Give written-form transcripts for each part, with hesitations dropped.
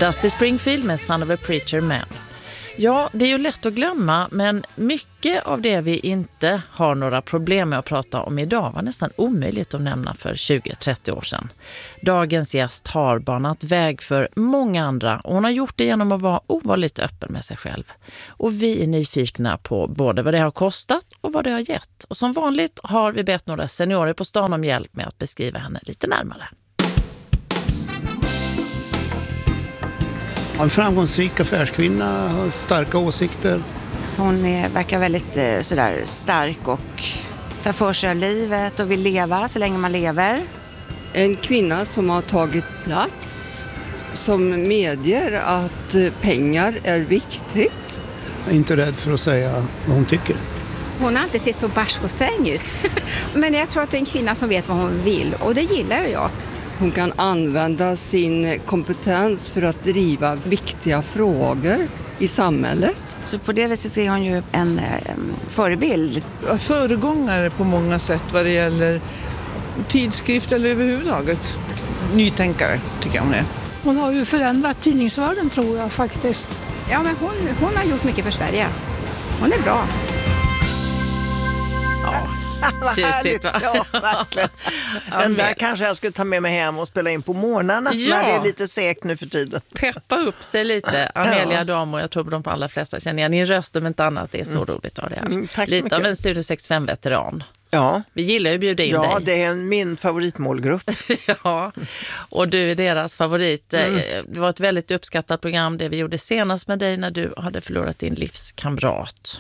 Dusty Springfield med Son of a Preacher Man. Ja, det är ju lätt att glömma, men mycket av det vi inte har några problem med att prata om idag var nästan omöjligt att nämna för 20-30 år sedan. Dagens gäst har banat väg för många andra och hon har gjort det genom att vara ovanligt öppen med sig själv. Och vi är nyfikna på både vad det har kostat och vad det har gett. Och som vanligt har vi bett några seniorer på stan om hjälp med att beskriva henne lite närmare. En framgångsrik affärskvinna, har starka åsikter. Hon verkar väldigt sådär stark och tar för sig av livet och vill leva så länge man lever. En kvinna som har tagit plats, som medger att pengar är viktigt. Jag är inte rädd för att säga vad hon tycker. Hon har inte sett så barsk och sträng ut. Men jag tror att det är en kvinna som vet vad hon vill och det gillar jag. Hon kan använda sin kompetens för att driva viktiga frågor i samhället. Så på det viset är hon ju en förebild. Föregångare på många sätt vad det gäller tidskrift eller överhuvudtaget. Nytänkare tycker jag hon är. Hon har ju förändrat tidningsvärlden tror jag faktiskt. Ja, men hon har gjort mycket för Sverige. Hon är bra. Ja, tjusigt, va? Ja, verkligen. Den där kanske jag skulle ta med mig hem och spela in på morgnarna när det är lite segt nu för tiden. Peppa upp sig lite. Amelia Dam, och jag tror de allra flesta känner igen din röst, om inte annat. Det är så roligt att ha det här. Tack så lite mycket. Av en Studio 65-veteran. Ja. Vi gillar ju att bjuda in dig. Ja, det är min favoritmålgrupp. Ja, och du är deras favorit. Det var ett väldigt uppskattat program det vi gjorde senast med dig när du hade förlorat din livskamrat.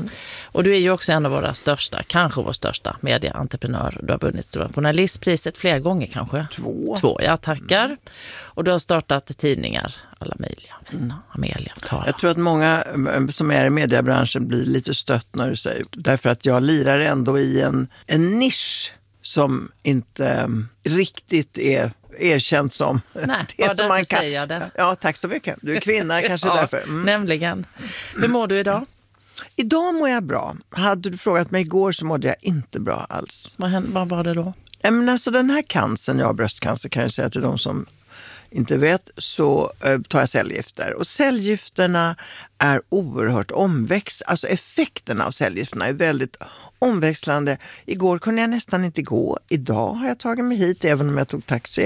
Och du är ju också en av våra största, kanske vår största medieentreprenör. Du har vunnit Stora journalistpriset flera gånger kanske. Två, jag tackar. Och du har startat tidningar, alla möjliga. Amelia, Tara. Jag tror att många som är i mediebranschen blir lite stött när du säger. Därför att jag lirar ändå i en nisch som inte riktigt är erkänt som Nej, det som man kan. säger jag det. Ja, tack så mycket. Du är kvinna kanske Ja, därför. nämligen. Hur mår du idag? Idag mår jag bra. Hade du frågat mig igår så mådde jag inte bra alls. Vad var det då? Men alltså den här cancern, jag har bröstcancer kan jag säga till de som inte vet, så tar jag cellgifter. Och cellgifterna är oerhört alltså effekterna av cellgifterna är väldigt omväxlande. Igår kunde jag nästan inte gå. Idag har jag tagit mig hit även om jag tog taxi.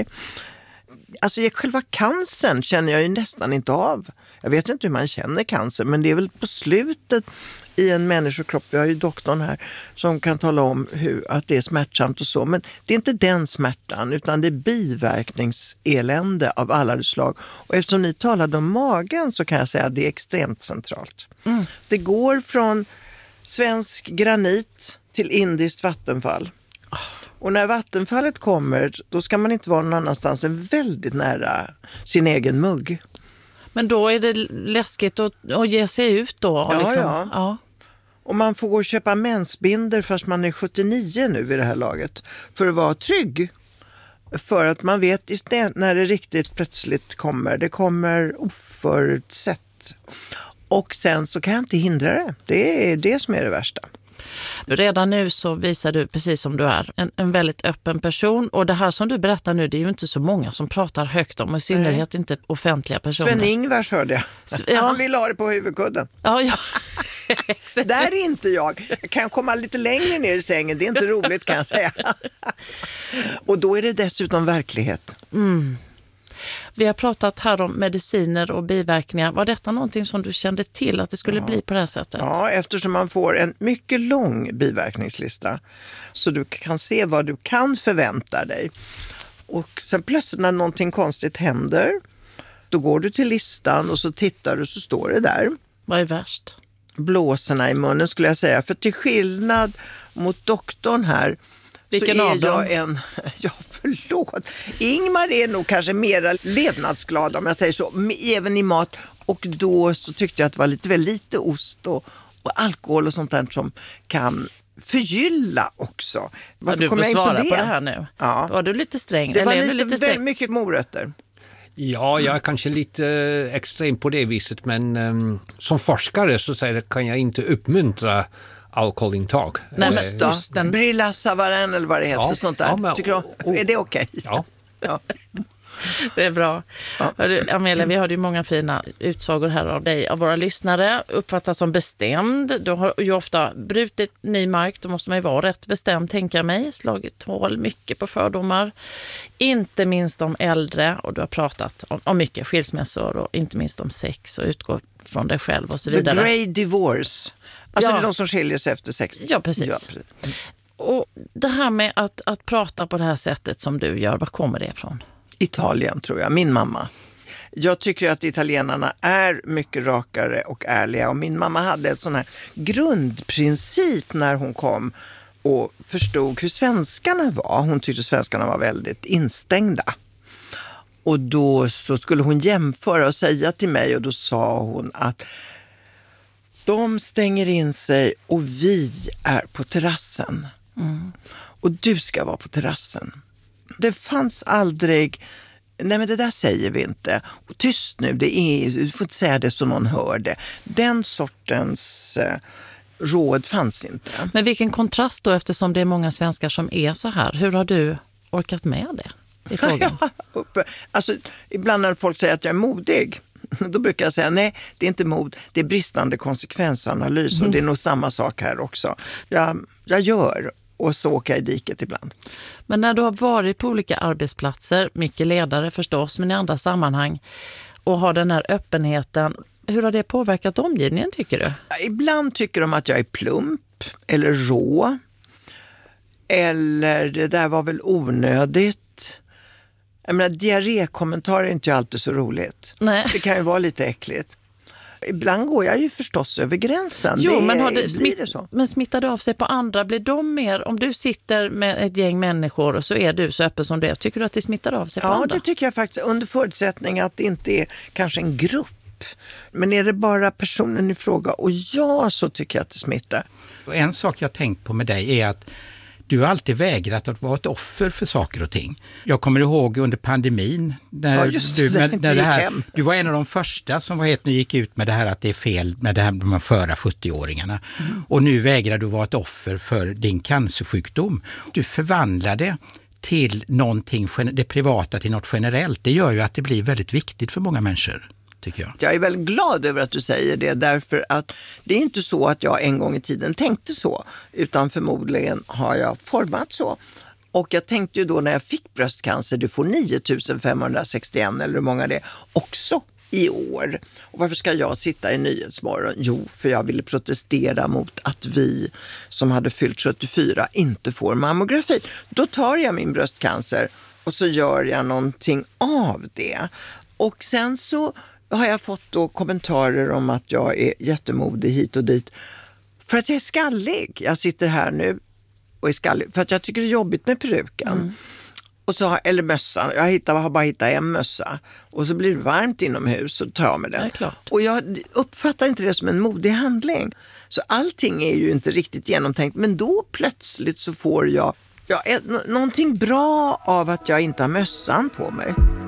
Alltså själva cancern känner jag ju nästan inte av. Jag vet inte hur man känner cancer, men det är väl på slutet i en människokropp. Vi har ju doktorn här som kan tala om att det är smärtsamt och så. Men det är inte den smärtan utan det är biverkningselände av alla slag. Och eftersom ni talade om magen så kan jag säga att det är extremt centralt. Det går från svensk granit till indiskt vattenfall. Och när vattenfallet kommer, då ska man inte vara någon annanstans än väldigt nära sin egen mugg. Men då är det läskigt att ge sig ut då? Ja, liksom. ja. Och man får gå och köpa mensbinder fast man är 79 nu i det här laget. För att vara trygg. För att man vet när det riktigt plötsligt kommer. Det kommer oförutsett. Och sen så kan jag inte hindra det. Det är det som är det värsta. Redan nu så visar du, precis som du är, en väldigt öppen person. Och det här som du berättar nu, det är ju inte så många som pratar högt om, och i synnerhet inte offentliga personer. Sven-Ingvars hörde jag. Ja. Han vill ha det på huvudkudden. Ja. Där är inte jag. Jag kan komma lite längre ner i sängen. Det är inte roligt kan jag säga. Och då är det dessutom verklighet. Vi har pratat här om mediciner och biverkningar. Var detta någonting som du kände till att det skulle bli på det här sättet? Ja, eftersom man får en mycket lång biverkningslista så du kan se vad du kan förvänta dig. Och sen plötsligt när någonting konstigt händer, då går du till listan och så tittar du så står det där. Vad är värst? Blåsorna i munnen skulle jag säga. För till skillnad mot doktorn här vilken så är av dem? jag en... Ja, förlåt. Ingmar är nog kanske mer levnadsglad om jag säger så. Även i mat. Och då så tyckte jag att det var lite väl lite ost och alkohol och sånt där som kan förgylla också. Varför du får jag svara på på det här nu. Ja. Var du lite sträng? Det var eller lite väldigt mycket morötter. Ja, jag är kanske lite extrem på det viset, men som forskare så kan jag inte uppmuntra alkoholintag. Nej, men osten. Brilla Savarin eller vad det heter, sånt där. Ja, men, tycker du, är det okej? Ja. Ja. Det är bra. Ja. Hörru, Amelia, vi hörde ju många fina utsagor här av dig, av våra lyssnare. Uppfattas som bestämd. Du har ju ofta brutit ny mark. Då måste man ju vara rätt bestämd, tänker jag mig. Slagit hål mycket på fördomar. Inte minst om äldre. Och du har pratat om mycket skilsmässor och inte minst om sex och utgå från dig själv och så vidare. The Grey Divorce. Alltså det är de som skiljer sig efter 60. Ja, precis. Och det här med att prata på det här sättet som du gör, var kommer det ifrån? Italien, tror jag. Min mamma. Jag tycker att italienarna är mycket rakare och ärliga. Och min mamma hade ett sån här grundprincip när hon kom och förstod hur svenskarna var. Hon tyckte svenskarna var väldigt instängda. Och då så skulle hon jämföra och säga till mig, och då sa hon att de stänger in sig och vi är på terrassen. Och du ska vara på terrassen. Det fanns aldrig, nej men det där säger vi inte. Och tyst nu, du får inte säga det så någon hör det. Den sortens råd fanns inte. Men vilken kontrast då, eftersom det är många svenskar som är så här. Hur har du orkat med det i frågan? Alltså, ibland när folk säger att jag är modig, då brukar jag säga nej, det är inte mod, det är bristande konsekvensanalys. Och det är nog samma sak här också. Jag gör, och så åker jag i diket ibland. Men när du har varit på olika arbetsplatser, mycket ledare förstås, men i andra sammanhang, och har den här öppenheten, hur har det påverkat omgivningen, tycker du? Ibland tycker de att jag är plump eller rå. Eller det där var väl onödigt. Jag menar, diarrékommentarer är inte alltid så roligt. Nej. Det kan ju vara lite äckligt. Ibland går jag ju förstås över gränsen. Jo, men men smittar det av sig på andra? Blir de mer, om du sitter med ett gäng människor och så är du så öppen som det, tycker du att det smittar av sig på andra? Ja, det tycker jag faktiskt, under förutsättning att det inte är kanske en grupp. Men är det bara personen i fråga, och så tycker jag att det smittar. En sak jag tänkt på med dig är att du har alltid vägrat att vara ett offer för saker och ting. Jag kommer ihåg under pandemin när du var en av de första som gick ut med det här att det är fel med det här med de förra 70-åringarna. Och nu vägrar du vara ett offer för din cancersjukdom. Du förvandlar det till någonting, det privata till något generellt. Det gör ju att det blir väldigt viktigt för många människor. Jag är väldigt glad över att du säger det, därför att det är inte så att jag en gång i tiden tänkte så, utan förmodligen har jag format så. Och jag tänkte ju då när jag fick bröstcancer, du får 9561 eller hur många det är, också i år. Och varför ska jag sitta i Nyhetsmorgon? Jo, för jag ville protestera mot att vi som hade fyllt 74 inte får mammografi. Då tar jag min bröstcancer och så gör jag någonting av det. Och sen så har jag fått då kommentarer om att jag är jättemodig hit och dit. För att jag är skallig. Jag sitter här nu och är skallig. För att jag tycker det är jobbigt med peruken. Och så, eller mössan. Jag har bara hittat en mössa. Och så blir det varmt inomhus och tar jag med den. Och jag uppfattar inte det som en modig handling. Så allting är ju inte riktigt genomtänkt. Men då plötsligt så får jag någonting bra av att jag inte har mössan på mig.